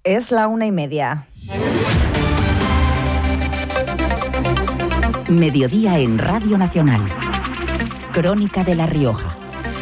Es la 1:30. Mediodía en Radio Nacional. Crónica de La Rioja.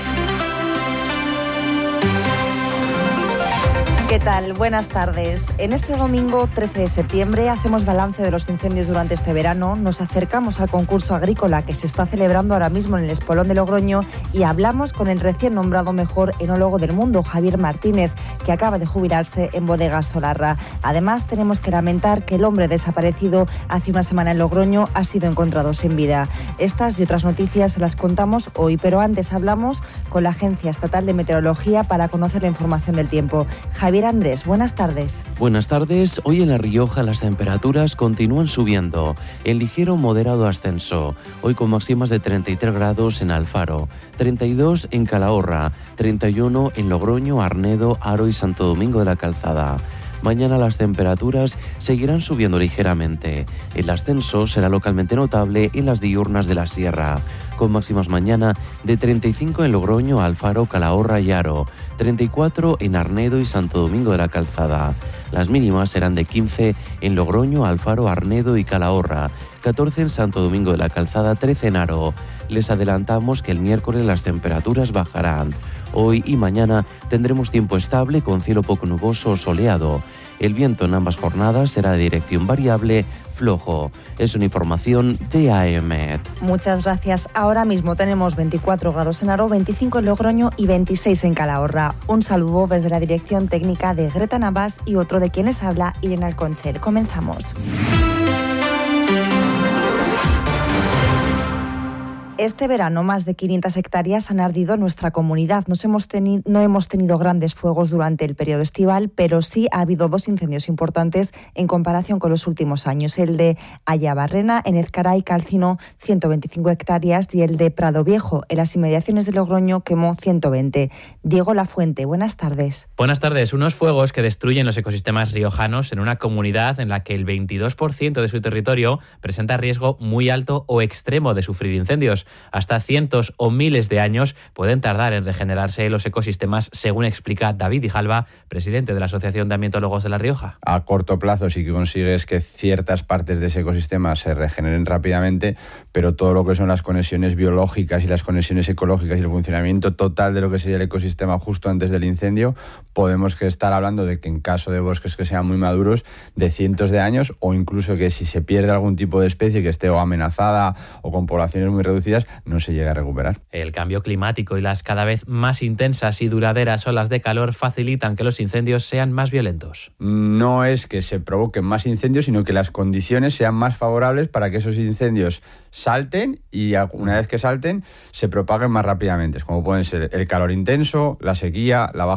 ¿Qué tal? Buenas tardes. En este domingo 13 de septiembre hacemos balance de los incendios durante este verano, nos acercamos al concurso agrícola que se está celebrando ahora mismo en el Espolón de Logroño y hablamos con el recién nombrado mejor enólogo del mundo, Javier Martínez, que acaba de jubilarse en Bodegas Solarra. Además, tenemos que lamentar que el hombre desaparecido hace una semana en Logroño ha sido encontrado sin vida. Estas y otras noticias las contamos hoy, pero antes hablamos con la Agencia Estatal de Meteorología para conocer la información del tiempo. Javier Andrés, buenas tardes. Buenas tardes. Hoy en La Rioja las temperaturas continúan subiendo, en ligero moderado ascenso. Hoy con máximas de 33 grados en Alfaro, 32 en Calahorra, 31 en Logroño, Arnedo, Haro y Santo Domingo de la Calzada. Mañana las temperaturas seguirán subiendo ligeramente. El ascenso será localmente notable en las diurnas de la Sierra, con máximas mañana de 35 en Logroño, Alfaro, Calahorra y Haro, 34 en Arnedo y Santo Domingo de la Calzada. Las mínimas serán de 15 en Logroño, Alfaro, Arnedo y Calahorra, 14 en Santo Domingo de la Calzada, 13 en Haro. Les adelantamos que el miércoles las temperaturas bajarán. Hoy y mañana tendremos tiempo estable con cielo poco nuboso o soleado. El viento en ambas jornadas será de dirección variable, flojo. Es una información de AEMET. Muchas gracias. Ahora mismo tenemos 24 grados en Haro, 25 en Logroño y 26 en Calahorra. Un saludo desde la dirección técnica de Greta Navas y otro de quienes habla, Irene Alconchel. Comenzamos. Este verano más de 500 hectáreas han ardido en nuestra comunidad. No hemos tenido grandes fuegos durante el periodo estival, pero sí ha habido 2 incendios importantes en comparación con los últimos años. El de Ayabarrena, en Ezcaray, calcinó 125 hectáreas y el de Prado Viejo, en las inmediaciones de Logroño, quemó 120. Diego Lafuente, buenas tardes. Buenas tardes. Unos fuegos que destruyen los ecosistemas riojanos en una comunidad en la que el 22% de su territorio presenta riesgo muy alto o extremo de sufrir incendios. Hasta cientos o miles de años pueden tardar en regenerarse los ecosistemas, según explica David Ijalba, presidente de la Asociación de Ambientólogos de La Rioja. A corto plazo sí que consigues que ciertas partes de ese ecosistema se regeneren rápidamente, pero todo lo que son las conexiones biológicas y las conexiones ecológicas y el funcionamiento total de lo que sería el ecosistema justo antes del incendio, podemos estar hablando de que en caso de bosques que sean muy maduros, de cientos de años, o incluso que si se pierde algún tipo de especie que esté o amenazada o con poblaciones muy reducidas, no se llega a recuperar. El cambio climático y las cada vez más intensas y duraderas olas de calor facilitan que los incendios sean más violentos. No es que se provoquen más incendios, sino que las condiciones sean más favorables para que esos incendios salten y una vez que salten se propaguen más rápidamente, como pueden ser el calor intenso, la sequía, la baja